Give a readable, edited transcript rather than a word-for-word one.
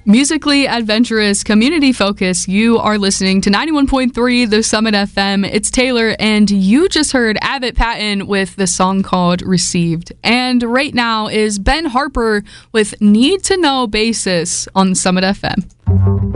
Musically adventurous, community focused. You are listening to 91.3 The Summit FM. It's Taylor, and you just heard Abbott Patton with the song called Received. And right now is Ben Harper with Need to Know Basis on Summit FM.